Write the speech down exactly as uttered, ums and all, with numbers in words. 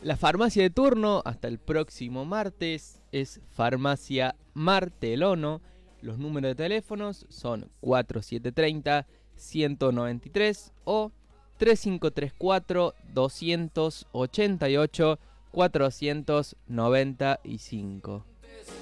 La farmacia de turno hasta el próximo martes es Farmacia Martelono. Los números de teléfonos son cuatro siete tres cero, uno nueve tres o tres cinco tres cuatro, dos ocho ocho, cuatro nueve cinco.